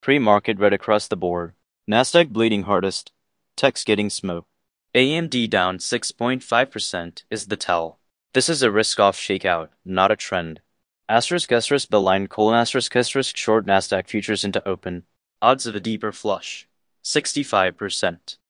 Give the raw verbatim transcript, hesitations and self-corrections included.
Pre-market red across the board. Nasdaq bleeding hardest. Tech's getting smoked. A M D down six point five percent is the tell. This is a risk-off shakeout, not a trend. Asterisk asterisk Beeline colon asterisk asterisk short Nasdaq futures into open. Odds of a deeper flush. sixty-five percent.